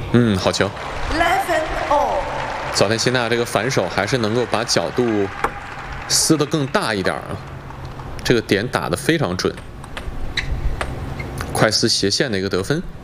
好球。早田希娜这个反手还是能够把角度撕得更大一点啊，这个点打得非常准。快撕斜线的一个得分。